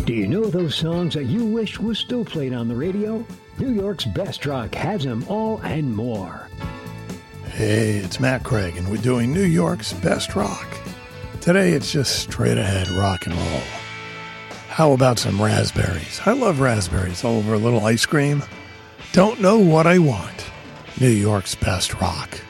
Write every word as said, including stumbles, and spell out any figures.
Do you know those songs that you wish was still played on the radio? New York's Best Rock has them all and more. Hey, it's Matt Craig, and we're doing New York's Best Rock. Today, it's just straight-ahead rock and roll. How about some raspberries? I love raspberries all over a little ice cream. Don't know what I want. New York's Best Rock.